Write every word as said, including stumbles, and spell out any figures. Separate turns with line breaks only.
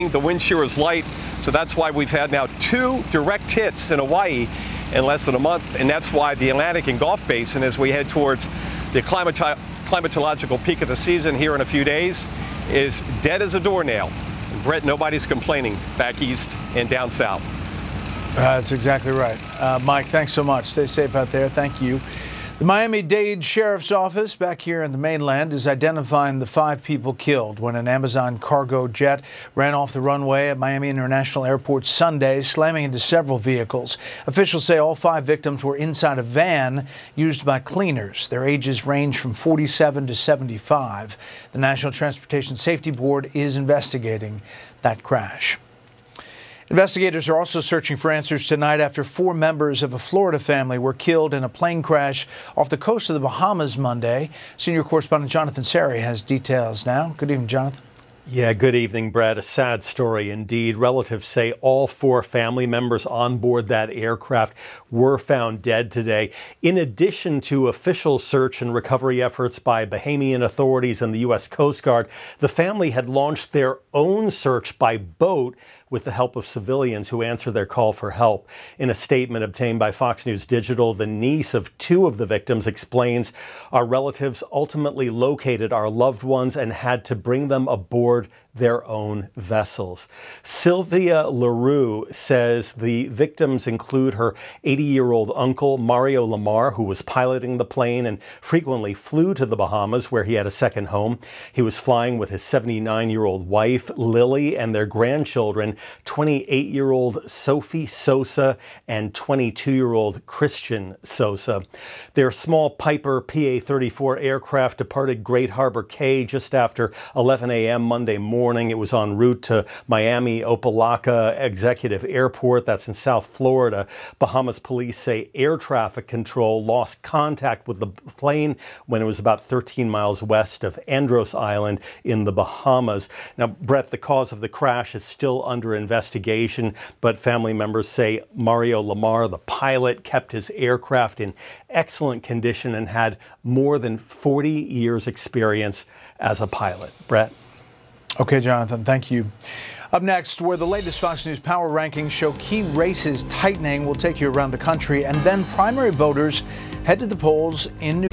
The wind shear is light, so that's why we've had now two direct hits in Hawaii in less than a month, and that's why the Atlantic and Gulf Basin, as we head towards the climati climatological peak of the season here in a few days, is dead as a doornail. And Brett, nobody's complaining back east and down south.
Uh, that's exactly right. Uh, Mike, thanks so much. Stay safe out there. Thank you. The Miami-Dade Sheriff's Office back here in the mainland is identifying the five people killed when an Amazon cargo jet ran off the runway at Miami International Airport Sunday, slamming into several vehicles. Officials say all five victims were inside a van used by cleaners. Their ages range from forty-seven to seventy-five. The National Transportation Safety Board is investigating that crash. Investigators are also searching for answers tonight after four members of a Florida family were killed in a plane crash off the coast of the Bahamas Monday. Senior correspondent Jonathan Sari has details now. Good evening, Jonathan.
Yeah, good evening, Brad. A sad story indeed. Relatives say all four family members on board that aircraft were found dead today. In addition to official search and recovery efforts by Bahamian authorities and the U S Coast Guard, the family had launched their own search by boat with the help of civilians who answered their call for help. In a statement obtained by Fox News Digital, the niece of two of the victims explains, "Our relatives ultimately located our loved ones and had to bring them aboard their own vessels." Sylvia LaRue says the victims include her eighty-year-old uncle, Mario Lamar, who was piloting the plane and frequently flew to the Bahamas, where he had a second home. He was flying with his seventy-nine-year-old wife, Lily, and their grandchildren, twenty-eight-year-old Sophie Sosa and twenty-two-year-old Christian Sosa. Their small Piper P A thirty-four aircraft departed Great Harbor Cay just after eleven a m Monday morning. Morning. It was en route to Miami Opelika Executive Airport. That's in South Florida. Bahamas police say air traffic control lost contact with the plane when it was about thirteen miles west of Andros Island in the Bahamas. Now, Brett, the cause of the crash is still under investigation, but family members say Mario Lamar, the pilot, kept his aircraft in excellent condition and had more than forty years experience as a pilot. Brett?
Okay, Jonathan, thank you. Up next, where the latest Fox News Power rankings show key races tightening, we'll take you around the country, and then primary voters head to the polls in New